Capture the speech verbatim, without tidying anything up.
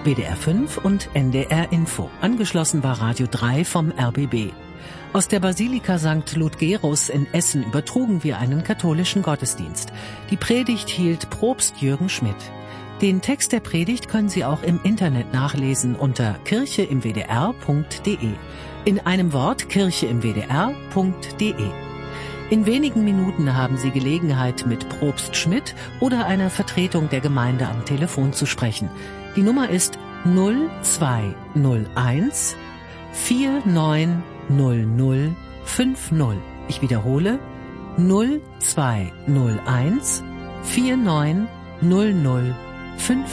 W D R fünf und N D R Info. Angeschlossen war Radio drei vom R B B. Aus der Basilika Sankt Ludgerus in Essen übertrugen wir einen katholischen Gottesdienst. Die Predigt hielt Propst Jürgen Schmidt. Den Text der Predigt können Sie auch im Internet nachlesen unter kirche im w d r punkt d e. In einem Wort kirche im w d r punkt d e. In wenigen Minuten haben Sie Gelegenheit, mit Propst Schmidt oder einer Vertretung der Gemeinde am Telefon zu sprechen. Die Nummer ist null zwei null eins vier neun null null fünf null. Ich wiederhole null zwei null eins vier neun null null fünf null.